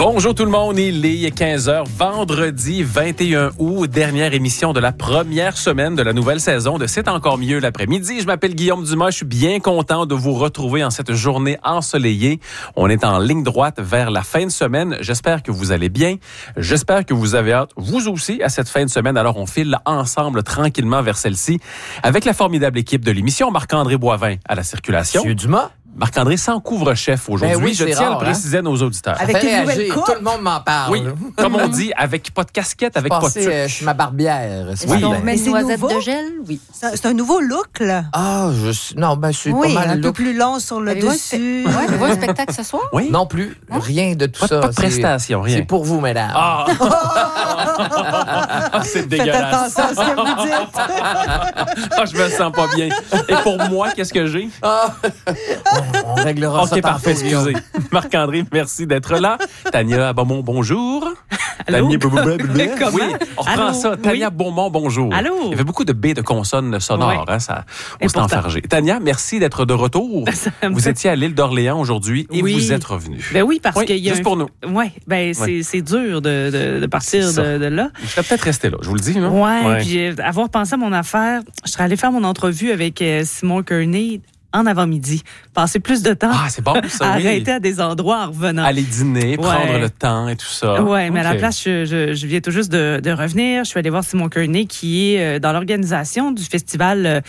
Bonjour tout le monde, il est 15h, vendredi 21 août, dernière émission de la première semaine de la nouvelle saison de C'est encore mieux l'après-midi. Je m'appelle Guillaume Dumas, je suis bien content de vous retrouver en cette journée ensoleillée. On est en ligne droite vers la fin de semaine. J'espère que vous allez bien. J'espère que vous avez hâte, vous aussi, à cette fin de semaine. Alors on file ensemble tranquillement vers celle-ci avec la formidable équipe de l'émission. Marc-André Boivin à la circulation. Monsieur Dumas. Marc-André sans couvre-chef aujourd'hui. Ben oui, je tiens à le préciser à nos auditeurs. Avec une nouvelle coupe. Tout le monde m'en parle. Oui, comme on dit, avec pas de casquette, avec pas de tuque. Je suis ma barbière. Oui, mais c'est noisettes nouveau? de gel, oui. C'est un nouveau look, là. Ah, non, ben c'est pas mal. Un peu plus long sur le dessus. Oui, tu vois un spectacle ce soir? Oui. Non plus, rien de tout ça. Pas de prestation, rien. C'est pour vous, mesdames. Ah! C'est dégueulasse. Faites attention à ce que vous dites. Ah, je me sens pas bien. Et pour moi, qu'est-ce que j'ai? On réglera ça. OK, parfait, excusez. Marc-André, merci d'être là. Tania Beaumont, bonjour. Allô? Tania Comment? Oui, on reprend Allô? ça. Tania Oui. Beaumont, bonjour. Allô? Il y avait beaucoup de B de consonnes sonores, Ouais. hein, ça, on s'est Important. enfargé. Tania, merci d'être de retour. Vous étiez à l'île d'Orléans aujourd'hui et Oui. vous êtes revenu. Ben oui, parce qu'il y a juste pour nous. Oui, ben c'est dur de partir C'est ça. de là. Je serais peut-être resté là, je vous le dis, non? Ouais, puis avoir pensé à mon affaire, je serais allée faire mon entrevue avec Simon Kearney en avant-midi. Passer plus de temps Ah, c'est bon, ça, à oui. arrêter à des endroits en revenant. Aller dîner, prendre le temps et tout ça. Oui, mais à la OK. place, je viens tout juste de revenir. Je suis allée voir Simon Kearney qui est dans l'organisation du festival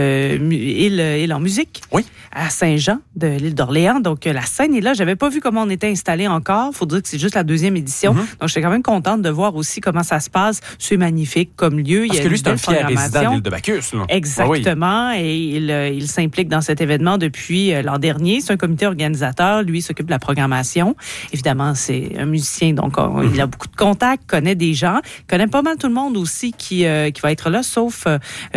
Île en musique à Saint-Jean de l'île d'Orléans. Donc, la scène est là. J'avais pas vu comment on était installé encore. Faut dire que c'est juste la 2e édition. Donc, j'étais quand même contente de voir aussi comment ça se passe. C'est magnifique comme lieu. Parce Il y a que lui, une c'est un belle fier résident de programmation. l'île de Bacchus. Là. Exactement. Et il s'implique dans cet événement depuis l'an dernier. C'est un comité organisateur. Lui, il s'occupe de la programmation. Évidemment, c'est un musicien, donc il a beaucoup de contacts, connaît des gens, connaît pas mal tout le monde aussi qui va être là, sauf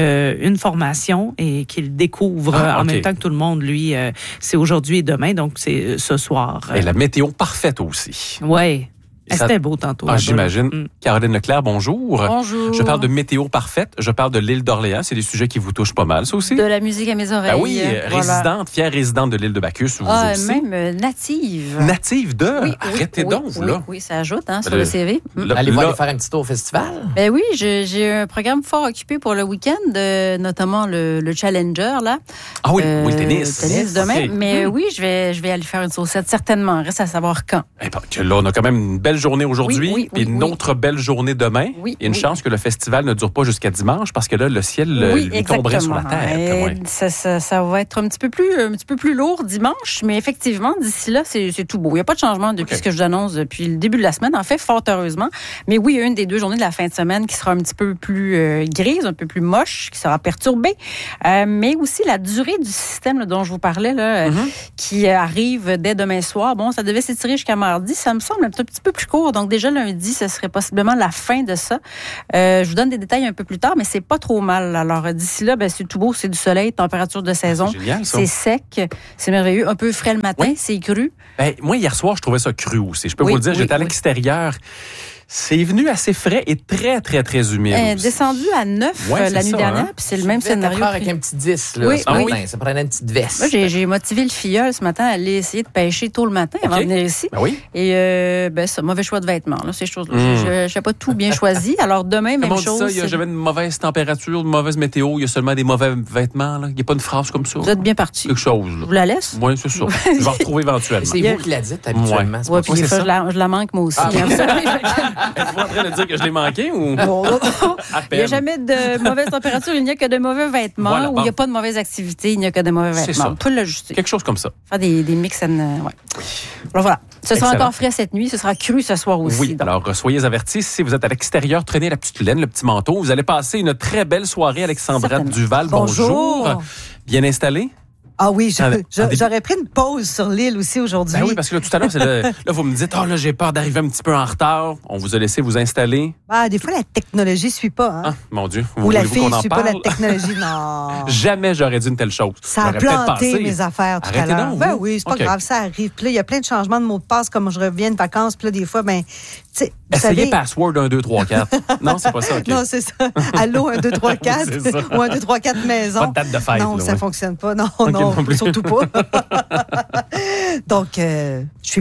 une formation et qu'il découvre en même temps que tout le monde. Lui, c'est aujourd'hui et demain, donc c'est ce soir. Et la météo parfaite aussi. Oui. Et ça- C'était beau tantôt. Ah, là-bas. j'imagine. Caroline Leclerc, bonjour. Bonjour. Je parle de météo parfaite. Je parle de l'île d'Orléans. C'est des sujets qui vous touchent pas mal, ça aussi? De la musique à mes oreilles. Ah oui, voilà. résidente, fière résidente de l'île de Bacchus, vous aussi. Même native. Native de? Oui, Arrêtez oui, donc, oui, là. Oui, ça ajoute sur Le- le CV. Allez-vous aller faire un petit tour au festival? Ben oui, j'ai un programme fort occupé pour le week-end, notamment le Challenger, là. Ah oui, oui, le tennis. Tennis demain. OK. Mais oui, je vais aller faire une saucette, certainement. Reste à savoir quand. Eh ben, que là, on a quand même une belle journée aujourd'hui, Oui, puis une autre belle journée demain. Oui, Il y a une oui. chance que le festival ne dure pas jusqu'à dimanche, parce que là, le ciel lui tomberait sur la tête. Et Ouais. ça va être un petit peu plus lourd dimanche, mais effectivement, d'ici là, c'est tout beau. Il n'y a pas de changement depuis ce que je vous annonce depuis le début de la semaine, en fait, fort heureusement. Mais oui, il y a une des 2 journées de la fin de semaine qui sera un petit peu plus grise, un peu plus moche, qui sera perturbée. Mais aussi la durée du système là, dont je vous parlais, là, qui arrive dès demain soir. Bon, ça devait s'étirer jusqu'à mardi. Ça me semble un petit peu plus court. Donc déjà lundi, ce serait possiblement la fin de ça. Je vous donne des détails un peu plus tard, mais c'est pas trop mal. Alors d'ici là, ben, c'est tout beau, c'est du soleil, température de saison. C'est génial, ça. C'est sec, c'est merveilleux. Un peu frais le matin, c'est cru. Ben, moi, hier soir, je trouvais ça cru aussi. Je peux Oui, vous le dire, oui, j'étais à oui. l'extérieur. C'est venu assez frais et très, très, très humide. aussi. Descendu à 9 Ouais, la c'est nuit ça, dernière, hein. puis c'est le même scénario. Avec un petit 10, là, Oui, ce matin. oui. Ça prenait une petite veste. Moi, j'ai motivé le filleul ce matin à aller essayer de pêcher tôt le matin avant de venir ici. Ben oui. Et ça, mauvais choix de vêtements, là, ces choses-là. Je n'ai pas tout bien choisi. Alors demain, même Comment on dit chose. ça? J'avais une mauvaise température, une mauvaise météo, il y a seulement des mauvais vêtements. Là. Il n'y a pas une phrase comme ça. Vous êtes bien parti. Quelque chose. Je vous la laisse? Oui, c'est ça. Je vais retrouver éventuellement. C'est vous qui la dites habituellement. c'est Oui, pas puis Ouais, des c'est fois, ça. je la manque moi aussi. Ah. hein, vous savez. Êtes-vous en train de dire que je l'ai manqué ou Bon, à il n'y a peine? jamais de mauvaise température, il n'y a que de mauvais vêtements. Voilà, Ou bon. il n'y a pas de mauvaise activité, il n'y a que de mauvais C'est vêtements. ça. On peut l'ajuster. Quelque chose comme ça. Faire des mix and... ouais. Alors voilà. Ce sera Excellent. encore frais cette nuit, ce sera cru ce soir aussi. Oui, donc. alors soyez avertis, si vous êtes à l'extérieur, traînez la petite laine, le petit manteau. Vous allez passer une très belle soirée, Alexandra Certainement. Duval. Bonjour. Bien installé? Ah oui, début- j'aurais pris une pause sur l'île aussi aujourd'hui. Ben oui, parce que là, tout à l'heure, là, vous me dites, là, j'ai peur d'arriver un petit peu en retard. On vous a laissé vous installer. Ah, des fois, la technologie ne suit pas. Hein? Ah, mon Dieu. Ou la Voulez-vous fille qu'on ne en suit pas la parle? technologie. Non. Jamais j'aurais dit une telle chose. Ça a J'aurais peut-être planté pensé. mes affaires tout Arrêtez à l'heure. donc, Ben vous. oui, c'est pas OK. grave, ça arrive. Puis là, il y a plein de changements de mots de passe comme je reviens de vacances. Puis là, des fois, ben, tu sais, vous Essayez savez... password 1, 2, 3, 4. Non, c'est pas ça, OK. Non, c'est ça. Allô, 1, 2, 3, 4. C'est ça. Ou 1, 2, 3, 4 maison. Pas de date de fête, Non, là, ça ouais. fonctionne pas. Non, OK, non, non plus. surtout pas. Donc, je suis prête.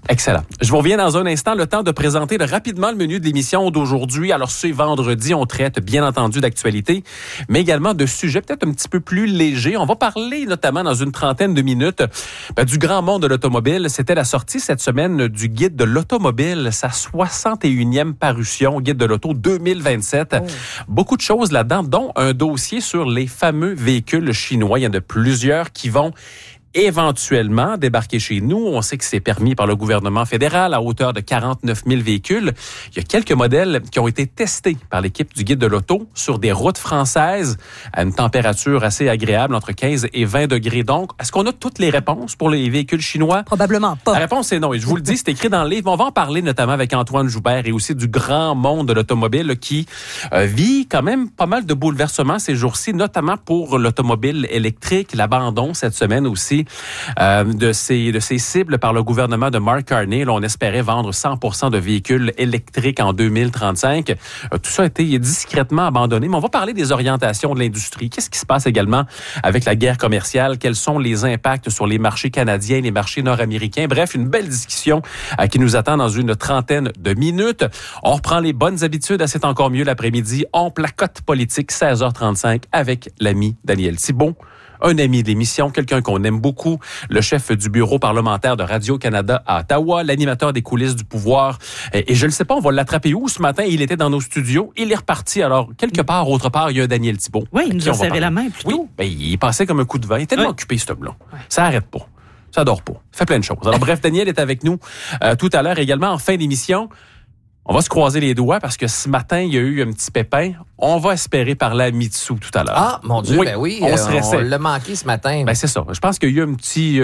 Excellent. Je vous reviens dans un instant. Le temps de présenter rapidement le menu de l'émission d'aujourd'hui. Alors, c'est vendredi. On traite bien entendu d'actualité, mais également de sujets peut-être un petit peu plus légers. On va parler notamment dans une trentaine de minutes du grand monde de l'automobile. C'était la sortie cette semaine du Guide de l'automobile, sa 61e parution, Guide de l'auto 2027. Oh. Beaucoup de choses là-dedans, dont un dossier sur les fameux véhicules chinois. Il y en a plusieurs qui vont éventuellement débarquer chez nous. On sait que c'est permis par le gouvernement fédéral à hauteur de 49 000 véhicules. Il y a quelques modèles qui ont été testés par l'équipe du Guide de l'auto sur des routes françaises à une température assez agréable, entre 15 et 20 degrés. Donc, est-ce qu'on a toutes les réponses pour les véhicules chinois? Probablement pas. La réponse est non. Et je vous le dis, c'est écrit dans le livre. On va en parler notamment avec Antoine Joubert et aussi du grand monde de l'automobile qui vit quand même pas mal de bouleversements ces jours-ci, notamment pour l'automobile électrique, l'abandon cette semaine aussi de ces cibles par le gouvernement de Mark Carney. Là, on espérait vendre 100% de véhicules électriques en 2035. Tout ça a été discrètement abandonné, mais on va parler des orientations de l'industrie. Qu'est-ce qui se passe également avec la guerre commerciale? Quels sont les impacts sur les marchés canadiens, les marchés nord-américains? Bref, une belle discussion qui nous attend dans une trentaine de minutes. On reprend les bonnes habitudes à C'est encore mieux l'après-midi. On placote politique 16h35 avec l'ami Daniel Thibault. Un ami de l'émission, quelqu'un qu'on aime beaucoup, le chef du bureau parlementaire de Radio-Canada à Ottawa, l'animateur des coulisses du pouvoir. Et je ne sais pas, on va l'attraper où ce matin? Il était dans nos studios, il est reparti. Alors, quelque part, autre part, il y a Daniel Thibault. Oui, il nous a serré la main plus tôt. Oui, il passait comme un coup de vent. Il est tellement occupé, cet homme-là. Ouais. Ça arrête pas. Ça dort pas. Il fait plein de choses. Alors, bref, Daniel est avec nous tout à l'heure également en fin d'émission. On va se croiser les doigts parce que ce matin, il y a eu un petit pépin. On va espérer parler à Mitsou tout à l'heure. Ah, mon Dieu, on l'a manqué ce matin. Ben c'est ça. Je pense qu'il y a eu un petit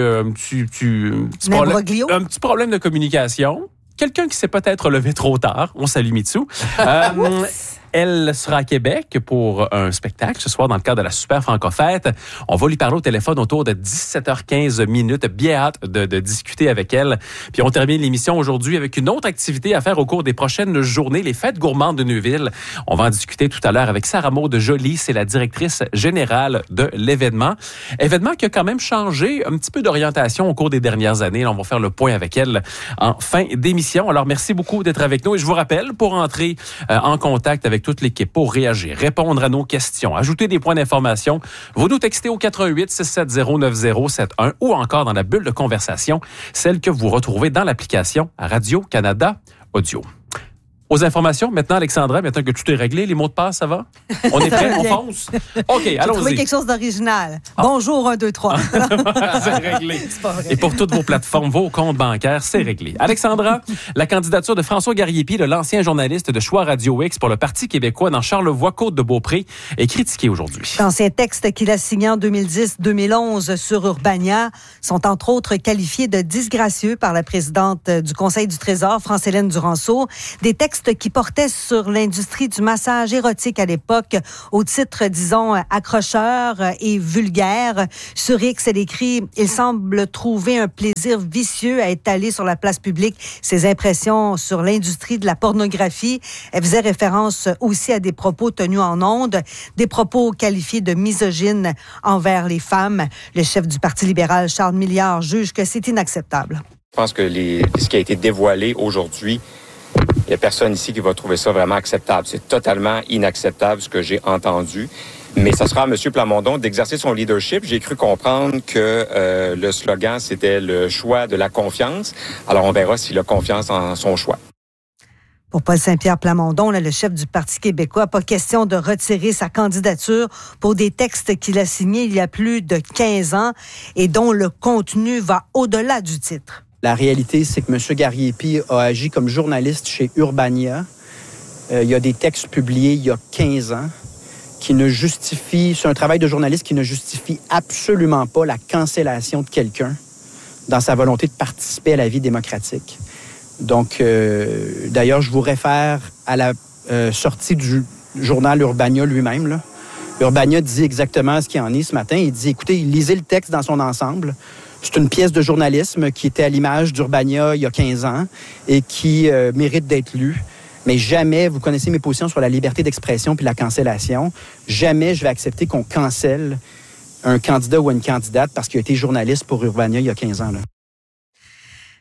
problème de communication. Quelqu'un qui s'est peut-être levé trop tard. On salue Mitsou. Elle sera à Québec pour un spectacle ce soir dans le cadre de la Super Franco-Fête. On va lui parler au téléphone autour de 17h15 minutes. Bien hâte de discuter avec elle. Puis on termine l'émission aujourd'hui avec une autre activité à faire au cours des prochaines journées, les Fêtes gourmandes de Neuville. On va en discuter tout à l'heure avec Sarah Maud Joly, c'est la directrice générale de l'événement. Événement qui a quand même changé un petit peu d'orientation au cours des dernières années. Là, on va faire le point avec elle en fin d'émission. Alors merci beaucoup d'être avec nous et je vous rappelle, pour entrer en contact avec toute l'équipe pour réagir, répondre à nos questions, ajouter des points d'information, vous nous textez au 88 670 9071 ou encore dans la bulle de conversation, celle que vous retrouvez dans l'application Radio-Canada Audio. Aux informations, maintenant, Alexandra, maintenant que tout est réglé, les mots de passe, ça va? On est prêts? On fonce? OK, allons-y. J'ai trouvé quelque chose d'original. Bonjour, 1, 2, 3. C'est réglé. C'est pas vrai. Et pour toutes vos plateformes, vos comptes bancaires, c'est réglé. Alexandra, la candidature de François Gariepi, l'ancien journaliste de Choix Radio X pour le Parti québécois dans Charlevoix-Côte-de-Beaupré, est critiqué aujourd'hui. L'ancien texte qu'il a signé en 2010-2011 sur Urbania sont entre autres qualifiés de disgracieux par la présidente du Conseil du Trésor, France-Hélène Duranceau. Des textes qui portait sur l'industrie du massage érotique à l'époque, au titre, disons, accrocheur et vulgaire. Sur X, elle écrit « Il semble trouver un plaisir vicieux à étaler sur la place publique ses impressions sur l'industrie de la pornographie. » Elle faisait référence aussi à des propos tenus en ondes, des propos qualifiés de misogynes envers les femmes. Le chef du Parti libéral, Charles Milliard, juge que c'est inacceptable. Je pense que ce qui a été dévoilé aujourd'hui, il n'y a personne ici qui va trouver ça vraiment acceptable. C'est totalement inacceptable ce que j'ai entendu. Mais ça sera à M. Plamondon d'exercer son leadership. J'ai cru comprendre que le slogan, c'était le choix de la confiance. Alors, on verra s'il a confiance en son choix. Pour Paul Saint-Pierre Plamondon, le chef du Parti québécois, pas question de retirer sa candidature pour des textes qu'il a signés il y a plus de 15 ans et dont le contenu va au-delà du titre. La réalité, c'est que M. Gariepi a agi comme journaliste chez Urbania. Il y a des textes publiés il y a 15 ans qui ne justifient... C'est un travail de journaliste qui ne justifie absolument pas la cancellation de quelqu'un dans sa volonté de participer à la vie démocratique. Donc, d'ailleurs, je vous réfère à la sortie du journal Urbania lui-même. Là. Urbania dit exactement ce qu'il en est ce matin. Il dit, écoutez, lisez le texte dans son ensemble. C'est une pièce de journalisme qui était à l'image d'Urbania il y a 15 ans et qui mérite d'être lue. Mais jamais, vous connaissez mes positions sur la liberté d'expression puis la cancellation, jamais je vais accepter qu'on cancelle un candidat ou une candidate parce qu'il a été journaliste pour Urbania il y a 15 ans. Là.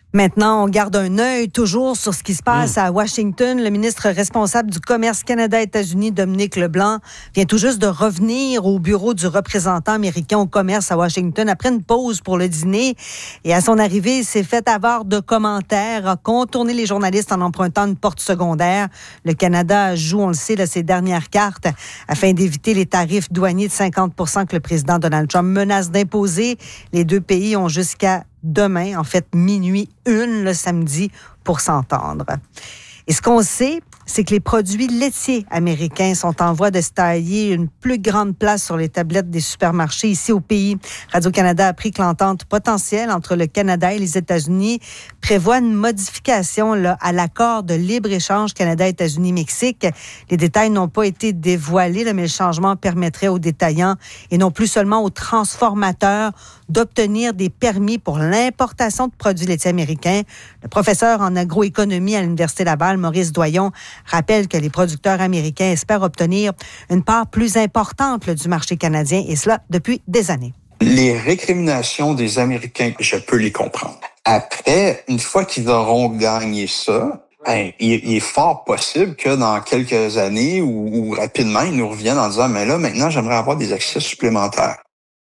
Maintenant, on garde un œil toujours sur ce qui se passe à Washington. Le ministre responsable du commerce Canada-États-Unis, Dominique LeBlanc, vient tout juste de revenir au bureau du représentant américain au commerce à Washington après une pause pour le dîner. Et à son arrivée, il s'est fait avare de commentaires, a contourné les journalistes en empruntant une porte secondaire. Le Canada joue, on le sait, ses dernières cartes afin d'éviter les tarifs douaniers de 50 % que le président Donald Trump menace d'imposer. Les deux pays ont jusqu'à demain, en fait, minuit 1 le samedi, pour s'entendre. Et ce qu'on sait, c'est que les produits laitiers américains sont en voie de se tailler une plus grande place sur les tablettes des supermarchés ici au pays. Radio-Canada a appris que l'entente potentielle entre le Canada et les États-Unis prévoit une modification à l'accord de libre-échange Canada-États-Unis-Mexique. Les détails n'ont pas été dévoilés, mais le changement permettrait aux détaillants et non plus seulement aux transformateurs d'obtenir des permis pour l'importation de produits laitiers américains. Le professeur en agroéconomie à l'Université Laval, Maurice Doyon, rappelle que les producteurs américains espèrent obtenir une part plus importante du marché canadien, et cela depuis des années. Les récriminations des Américains, je peux les comprendre. Après, une fois qu'ils auront gagné ça, il est fort possible que dans quelques années ou rapidement, ils nous reviennent en disant « Mais là, maintenant, j'aimerais avoir des accès supplémentaires ».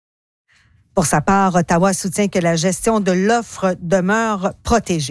Pour sa part, Ottawa soutient que la gestion de l'offre demeure protégée.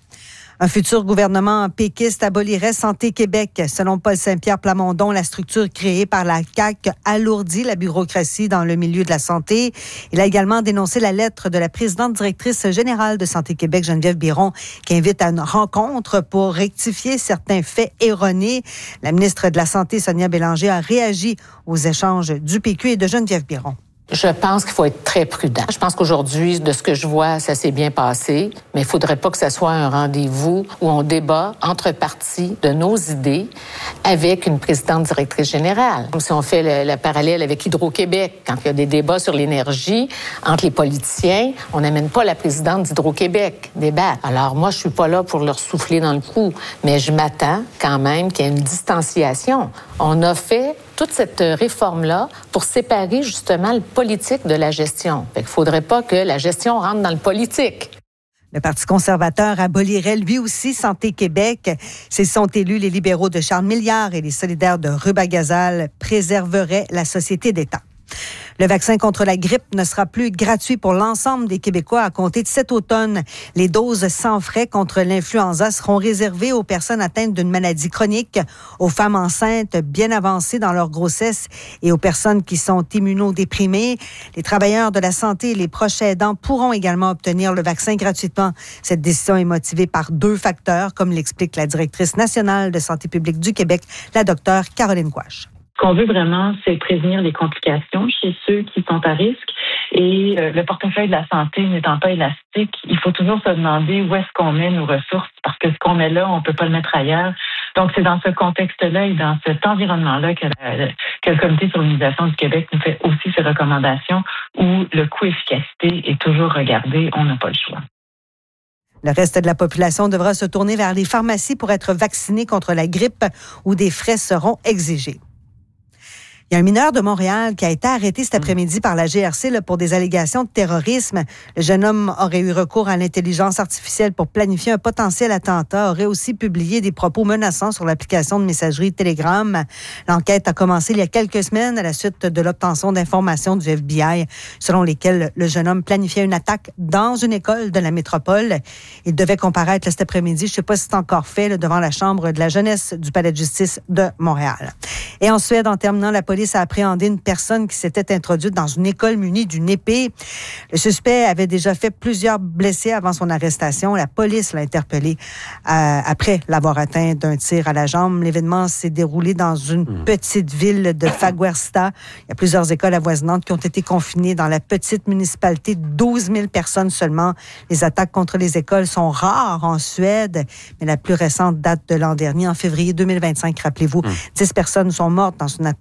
Un futur gouvernement péquiste abolirait Santé Québec. Selon Paul Saint-Pierre Plamondon, la structure créée par la CAQ alourdit la bureaucratie dans le milieu de la santé. Il a également dénoncé la lettre de la présidente directrice générale de Santé Québec, Geneviève Biron, qui invite à une rencontre pour rectifier certains faits erronés. La ministre de la Santé, Sonia Bélanger, a réagi aux échanges du PQ et de Geneviève Biron. Je pense qu'il faut être très prudent. Je pense qu'aujourd'hui, de ce que je vois, ça s'est bien passé, mais il ne faudrait pas que ce soit un rendez-vous où on débat entre partis de nos idées avec une présidente directrice générale. Comme si on fait le parallèle avec Hydro-Québec. Quand il y a des débats sur l'énergie entre les politiciens, on n'amène pas la présidente d'Hydro-Québec débattre. Alors moi, je suis pas là pour leur souffler dans le cou, mais je m'attends quand même qu'il y ait une distanciation. On a fait toute cette réforme-là pour séparer justement le politique de la gestion. Fait qu'il ne faudrait pas que la gestion rentre dans le politique. Le Parti conservateur abolirait lui aussi Santé Québec. S'ils sont élus, les libéraux de Charles Milliard et les solidaires de Rubagazal préserveraient la société d'État. Le vaccin contre la grippe ne sera plus gratuit pour l'ensemble des Québécois à compter de cet automne. Les doses sans frais contre l'influenza seront réservées aux personnes atteintes d'une maladie chronique, aux femmes enceintes bien avancées dans leur grossesse et aux personnes qui sont immunodéprimées. Les travailleurs de la santé et les proches aidants pourront également obtenir le vaccin gratuitement. Cette décision est motivée par 2 facteurs, comme l'explique la directrice nationale de santé publique du Québec, la docteure Caroline Quach. Ce qu'on veut vraiment, c'est prévenir les complications chez ceux qui sont à risque. Et le portefeuille de la santé n'étant pas élastique, il faut toujours se demander où est-ce qu'on met nos ressources, parce que ce qu'on met là, on peut pas le mettre ailleurs. Donc, c'est dans ce contexte-là et dans cet environnement-là que le Comité sur l'immunisation du Québec nous fait aussi ses recommandations où le coût-efficacité est toujours regardé. On n'a pas le choix. Le reste de la population devra se tourner vers les pharmacies pour être vacciné contre la grippe où des frais seront exigés. Il y a un mineur de Montréal qui a été arrêté cet après-midi par la GRC pour des allégations de terrorisme. Le jeune homme aurait eu recours à l'intelligence artificielle pour planifier un potentiel attentat, aurait aussi publié des propos menaçants sur l'application de messagerie Telegram. L'enquête a commencé il y a quelques semaines à la suite de l'obtention d'informations du FBI selon lesquelles le jeune homme planifiait une attaque dans une école de la métropole. Il devait comparaître cet après-midi, je ne sais pas si c'est encore fait, devant la Chambre de la jeunesse du Palais de justice de Montréal. Et en Suède, en terminant, la police a appréhendé une personne qui s'était introduite dans une école munie d'une épée. Le suspect avait déjà fait plusieurs blessés avant son arrestation. La police l'a interpellé après l'avoir atteint d'un tir à la jambe. L'événement s'est déroulé dans une petite ville de Fagersta. Il y a plusieurs écoles avoisinantes qui ont été confinées dans la petite municipalité de 12 000 personnes seulement. Les attaques contre les écoles sont rares en Suède, mais la plus récente date de l'an dernier, en février 2025, rappelez-vous. 10 personnes sont mortes dans une attaque contre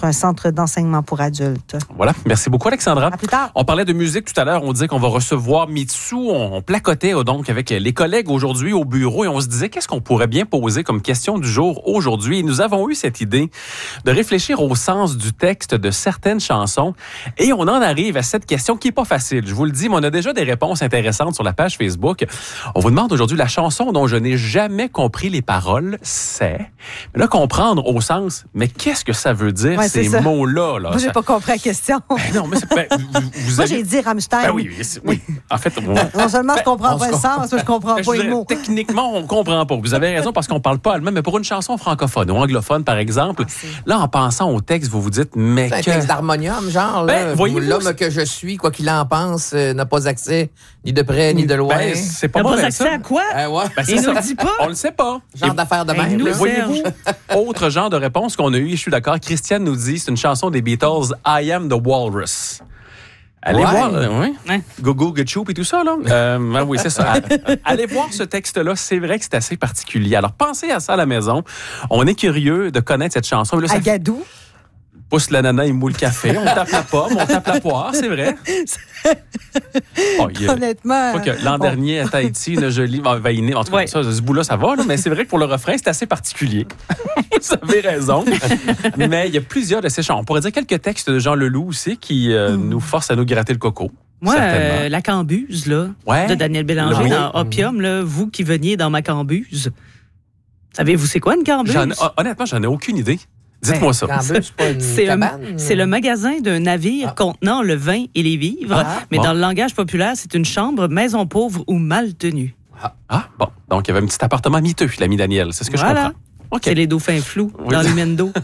un centre d'enseignement pour adultes. Voilà. Merci beaucoup, Alexandra. À plus tard. On parlait de musique tout à l'heure. On disait qu'on va recevoir Mitsou. On placotait donc avec les collègues aujourd'hui au bureau et on se disait qu'est-ce qu'on pourrait bien poser comme question du jour aujourd'hui. Et nous avons eu cette idée de réfléchir au sens du texte de certaines chansons et on en arrive à cette question qui est pas facile. Je vous le dis, mais on a déjà des réponses intéressantes sur la page Facebook. On vous demande aujourd'hui la chanson dont je n'ai jamais compris les paroles, c'est... Mais là, comprendre au sens, mais qu'est-ce que ça veut dire, ces mots-là? Là? Moi, j'ai pas compris la question. Non, mais moi, j'ai dit Rammstein. Oui. En fait, non seulement je comprends pas le sens, mais je comprends pas les mots. Techniquement, on comprend pas. Vous avez raison parce qu'on parle pas allemand, mais pour une chanson francophone ou anglophone, par exemple, là, en pensant au texte, vous vous dites, mais c'est un texte d'harmonium, genre, là, l'homme que je suis, quoi qu'il en pense, n'a pas accès ni de près ni de loin. C'est pas n'a mauvais, pas accès à quoi? Il ne dit pas. On le sait pas. Genre d'affaires de même. Voyez-vous, autre genre de réponse qu'on a eu, je suis d'accord, Christiane nous dit, c'est une chanson des Beatles, I Am the Walrus. Allez voir, Go Go Get Choop et tout ça, là. Oui, c'est ça. Allez voir ce texte-là, c'est vrai que c'est assez particulier. Alors, pensez à ça à la maison. On est curieux de connaître cette chanson. Là, Agadou. Pousse l'ananas, il moule le café. On tape la pomme, on tape la poire, c'est vrai. Honnêtement. Je crois que l'an dernier, à Tahiti, une jolie vainée. En tout cas, ce bout-là, ça va, là, mais c'est vrai que pour le refrain, c'est assez particulier. Vous avez raison. Mais il y a plusieurs de ces chansons. On pourrait dire quelques textes de Jean Leloup aussi qui nous forcent à nous gratter le coco. Moi, la cambuse, là, de Daniel Bélanger dans Opium, là, vous qui veniez dans ma cambuse, savez-vous c'est quoi une cambuse? Honnêtement, j'en ai aucune idée. Dites-moi ça. C'est le magasin d'un navire contenant le vin et les vivres, mais dans le langage populaire, c'est une chambre, maison pauvre ou mal tenue. Bon. Donc, il y avait un petit appartement miteux, l'ami Daniel. C'est ce que je comprends. Okay. C'est les dauphins flous dans les mines d'eau.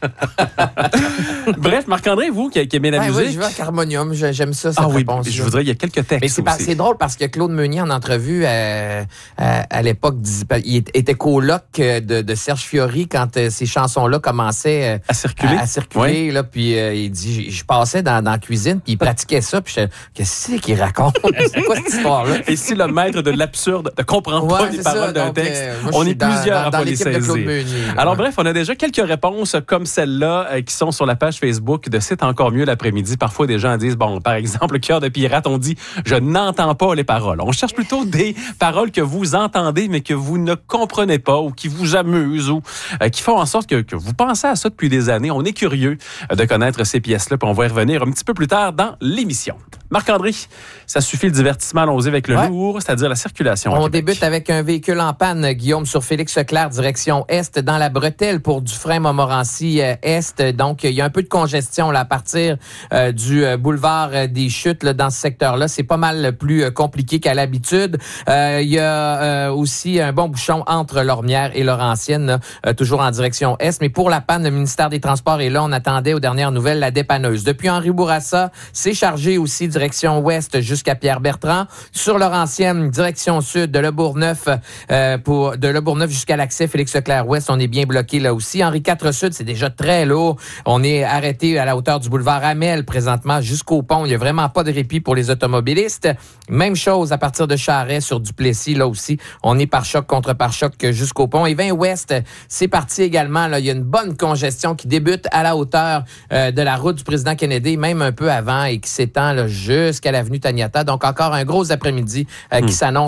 Bref, Marc-André, vous qui aimez la musique. Oui, je veux avec harmonium. J'aime ça, cette réponse. Je voudrais, il y a quelques textes mais c'est drôle parce que Claude Meunier, en entrevue, à l'époque, il était coloc de Serge Fiori quand ces chansons-là commençaient à circuler. Là, puis il dit, je passais dans la cuisine, puis il pratiquait ça, puis je qu'est-ce qu'il raconte? C'est quoi cette histoire-là? Et si le maître de l'absurde ne comprend pas les paroles d'un texte, on est plusieurs à pas les saisir. Alors bref, on a déjà quelques réponses comme celle-là qui sont sur la page Facebook de C'est encore mieux l'après-midi. Parfois, des gens disent, par exemple, Cœur de pirate, on dit « Je n'entends pas les paroles ». On cherche plutôt des paroles que vous entendez, mais que vous ne comprenez pas ou qui vous amusent ou qui font en sorte que vous pensez à ça depuis des années. On est curieux de connaître ces pièces-là, puis on va y revenir un petit peu plus tard dans l'émission. Marc-André, ça suffit le divertissement, allons-y avec le lourd, c'est-à-dire la circulation. On débute avec un véhicule en panne, Guillaume, sur Félix-Leclerc, direction Est, dans la bretelle pour Dufresne-Montmorency-Est. Donc, il y a un peu de congestion là, à partir du boulevard des Chutes là, dans ce secteur-là. C'est pas mal plus compliqué qu'à l'habitude. Il y a aussi un bon bouchon entre Lormière et Laurentienne, toujours en direction Est. Mais pour la panne, le ministère des Transports est là. On attendait aux dernières nouvelles la dépanneuse. Depuis Henri Bourassa, c'est chargé aussi direction Ouest jusqu'à Pierre-Bertrand. Sur Laurentienne, direction Sud, de Le Bourgneuf, de Le Bourgneuf jusqu'à l'accès Félix-Leclerc-Ouest, on est bien bloqué là aussi. Henri IV Sud, c'est déjà très lourd. On est arrêté à la hauteur du boulevard Hamel présentement jusqu'au pont. Il n'y a vraiment pas de répit pour les automobilistes. Même chose à partir de Charest sur Duplessis, là aussi. On est pare-choc contre pare-choc jusqu'au pont. Et 20 Ouest, c'est parti également. Là, il y a une bonne congestion qui débute à la hauteur de la route du président Kennedy, même un peu avant, et qui s'étend là, jusqu'à l'avenue Taniata. Donc encore un gros après-midi qui s'annonce